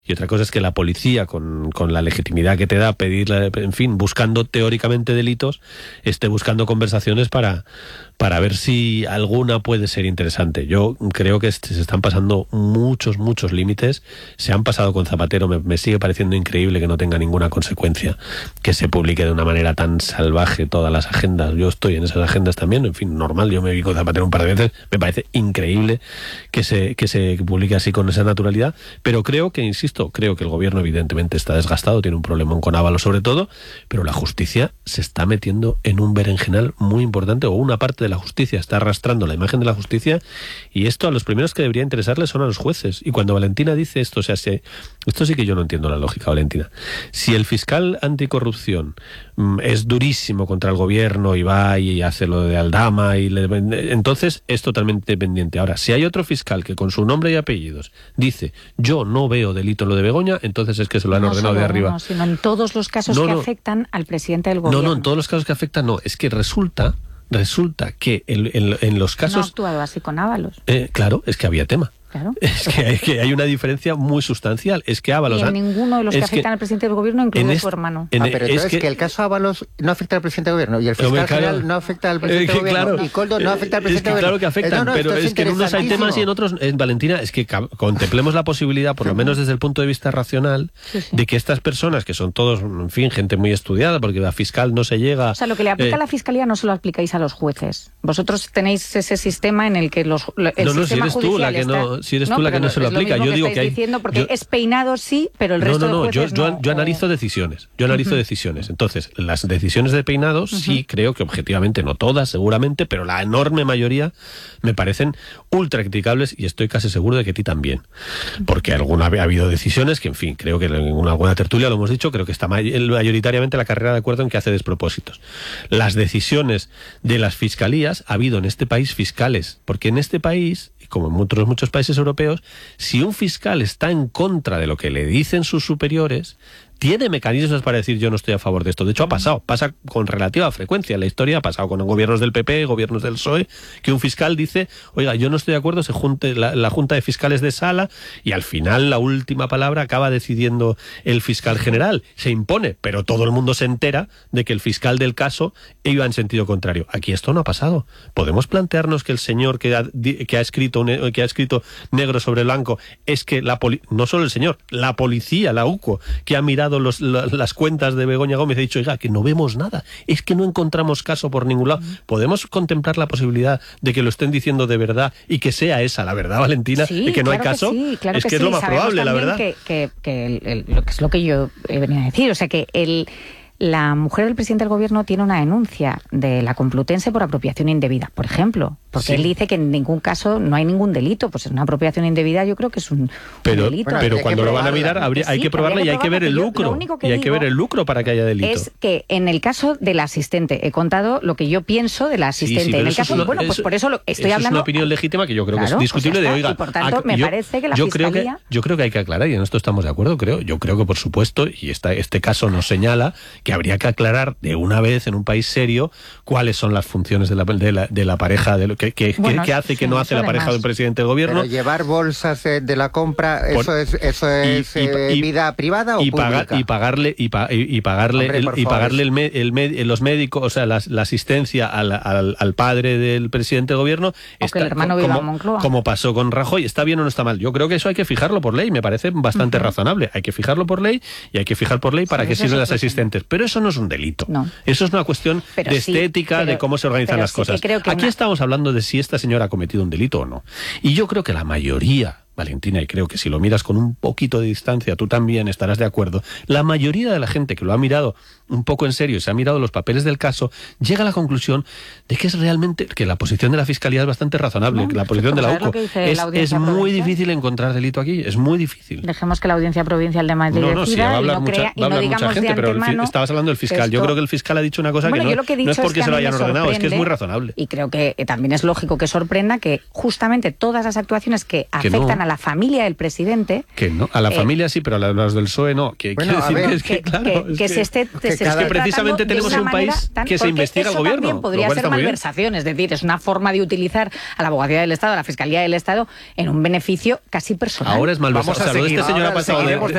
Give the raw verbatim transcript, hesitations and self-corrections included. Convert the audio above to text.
Y otra cosa es que la policía, con, con la legitimidad que te da pedirle, en fin, buscando teóricamente delitos, esté buscando conversaciones para, para ver si alguna puede ser interesante. Yo creo que se están pasando muchos, muchos límites. Se han pasado con Zapatero. Me, me sigue pareciendo increíble que no tenga ninguna consecuencia que se publique de una manera tan salvaje todas las agendas. Yo estoy en esas agendas también. En fin, normal. Yo me vi con Zapatero un par de veces. Me parece increíble que se, que se publique así con esa naturalidad. Pero creo que, insisto, creo que el gobierno evidentemente está desgastado, tiene un problemón con Ábalos sobre todo, pero la justicia se está metiendo en un berenjenal muy importante, o una parte de la justicia está arrastrando la imagen de la justicia, y esto a los primeros que debería interesarles son a los jueces. Y cuando Valentina dice esto, o sea, si, esto sí que yo no entiendo la lógica, Valentina. Si el fiscal anticorrupción mm, es durísimo contra el gobierno y va y hace lo de Aldama, y le, entonces es totalmente dependiente. Ahora, si hay otro fiscal que con su nombre y apellidos dice, yo no veo delito en lo de Begoña, entonces es que se lo han no ordenado solo de arriba. Uno, sino en todos los casos no, que no. afectan al presidente del gobierno. No, no, en todos los casos que afectan no. Es que resulta, resulta que en, en, en los casos... No ha actuado así con Ábalos. Eh, claro, es que había tema. Claro. Es que hay, que hay una diferencia muy sustancial. Es que Ábalos... Y en ninguno de los que afectan que, al presidente del gobierno, incluido este, su hermano. Ah, pero entonces es que, que el caso Ábalos no afecta al presidente del gobierno y el fiscal claro, general no afecta al presidente eh, del gobierno claro, y Koldo no afecta al presidente es que, del claro gobierno. que afectan, eh, no, no, pero es, es que en unos hay temas y en otros, en Valentina, es que contemplemos la posibilidad, por lo menos desde el punto de vista racional, sí, sí. de que estas personas, que son todos, en fin, gente muy estudiada, porque la fiscal no se llega... O sea, lo que le aplica eh, a la fiscalía no se lo aplicáis a los jueces. Vosotros tenéis ese sistema en el que los el no, no, sistema si eres tú la que está... no, si eres tú la que no se lo aplica. Yo digo que hay, diciendo porque yo, es peinado sí, pero el resto no, no, no, de jueces yo, yo, no. yo analizo decisiones. Yo analizo uh-huh. decisiones. Entonces, las decisiones de peinados uh-huh. sí creo que objetivamente, no todas seguramente, pero la enorme mayoría me parecen ultra criticables y estoy casi seguro de que a ti también. Porque alguna ha habido decisiones que, en fin, creo que en una alguna tertulia lo hemos dicho, creo que está mayoritariamente la carrera de acuerdo en que hace despropósitos. Las decisiones de las fiscalías, ha habido en este país fiscales, porque en este país, como en otros muchos países europeos, si un fiscal está en contra de lo que le dicen sus superiores, tiene mecanismos para decir yo no estoy a favor de esto. De hecho, ha pasado, pasa con relativa frecuencia. En la historia ha pasado con gobiernos del P P, gobiernos del P S O E, que un fiscal dice, oiga, yo no estoy de acuerdo, se junte la, la Junta de Fiscales de Sala, y al final la última palabra acaba decidiendo el fiscal general. Se impone, pero todo el mundo se entera de que el fiscal del caso iba en sentido contrario. Aquí esto no ha pasado. Podemos plantearnos que el señor que ha, que ha escrito que ha escrito negro sobre blanco es que la poli- no solo el señor, la policía, la U C O, que ha mirado Los, la, las cuentas de Begoña Gómez, ha dicho, oiga, que no vemos nada, es que no encontramos caso por ningún lado. ¿Podemos contemplar la posibilidad de que lo estén diciendo de verdad y que sea esa la verdad, Valentina, sí, de que no claro hay caso? Que sí, claro es que, que sí. es lo más Sabemos probable, la verdad. Que, que, que el, el, lo que es lo que yo he venido a decir, o sea, que el la mujer del presidente del gobierno tiene una denuncia de la Complutense por apropiación indebida, por ejemplo, porque sí. él dice que en ningún caso no hay ningún delito, pues es una apropiación indebida, yo creo que es un, pero, un delito. Pero cuando lo van a mirar habría, hay sí, que probarla que y hay que ver el lucro, que y hay que ver el lucro para que haya delito. Es que en el caso del asistente, he contado lo que yo pienso del asistente, sí, sí, en el caso, una, bueno, pues eso, por eso lo, estoy eso hablando... es una opinión legítima que yo creo claro, que es discutible pues de, oiga... Y por tanto, a, me yo, parece que la yo fiscalía... Creo que, yo creo que hay que aclarar, y en esto estamos de acuerdo, creo, yo creo que por supuesto, y esta, este caso nos señala que habría que aclarar de una vez en un país serio cuáles son las funciones de la, de la, de la pareja, de lo que, que, bueno, que hace y sí, que no hace la pareja del presidente del gobierno. Pero llevar bolsas de la compra, ¿eso por, es, eso es y, y, y, vida privada o y pública? Pagar, y pagarle, y, pa, y, y pagarle, Hombre, el, y pagarle el, el, el, los médicos, o sea, la, la asistencia al, al, al padre del presidente del gobierno, está, el hermano como, viva Moncloa. como pasó con Rajoy. ¿Está bien o no está mal? Yo creo que eso hay que fijarlo por ley, me parece bastante uh-huh. razonable. Hay que fijarlo por ley y hay que fijar por ley para sí, que sirvan las asistentes. Pero eso no es un delito. No. Eso es una cuestión pero de sí, estética, pero, de cómo se organizan las sí cosas. Creo que Aquí una... estamos hablando de si esta señora ha cometido un delito o no. Y yo creo que la mayoría, Valentina, y creo que si lo miras con un poquito de distancia, tú también estarás de acuerdo, la mayoría de la gente que lo ha mirado un poco en serio y se ha mirado los papeles del caso, llega a la conclusión de que es realmente, que la posición de la Fiscalía es bastante razonable, no, que la posición de la U C O es, es muy difícil encontrar delito aquí, es muy difícil. Dejemos que la Audiencia Provincial de Madrid no, no, sí, va a hablar, y no mucha, crea, va a hablar y no mucha gente, pero el, estabas hablando del fiscal. Esto... Yo creo que el fiscal ha dicho una cosa bueno, que, no, que, no es porque es se lo hayan ordenado, es que es muy razonable. Y creo que también es lógico que sorprenda que justamente todas las actuaciones que afectan que no, a la la familia del presidente. Que no, a la eh, familia sí, pero a los del P S O E no. Que, bueno, decir ver, que, es que, que, claro, que, es que que, se esté, que, se es que precisamente tenemos un país tan, que se investiga al gobierno. También podría ser malversación, es decir, es una forma de utilizar a la abogacía del Estado, a la Fiscalía del Estado, en un beneficio casi personal. Ahora es malversación. Vamos a o sea, seguir, lo de este señor ha pasado de,